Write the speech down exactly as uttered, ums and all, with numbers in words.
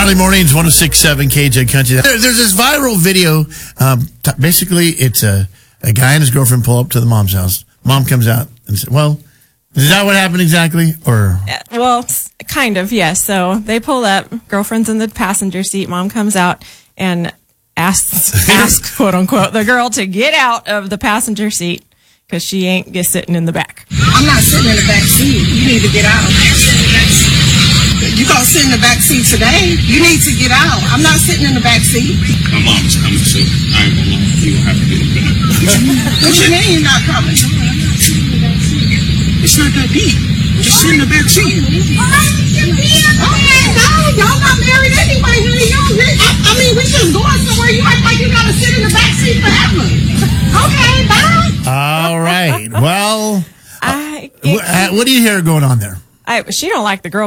Early mornings, one oh six point seven K J Country. There, there's this viral video. Um, t- basically, it's a, a guy and his girlfriend pull up to the mom's house. Mom comes out and says, well, is that what happened exactly? Or Uh, Well, s- kind of, yes. So they pull up, girlfriend's in the passenger seat, mom comes out and asks, asks quote unquote, the girl to get out of the passenger seat because she ain't get sitting in the back. I'm not sitting in the back seat. You need to get out. You gonna sit in the back seat today? You need to get out. I'm not sitting in the back seat. My mom's coming, so I ain't gonna lie. You gonna have to get it back. What you mean you're not coming? It's not that deep. Just sit in the back seat. Okay, no, y'all not married anyway. Honey. Y'all rich. I, I mean, we just going somewhere. You act like you gotta sit in the back seat forever. Okay, bye. all right. Well, I, wh- uh, what do you hear going on there? I, she don't like the girl.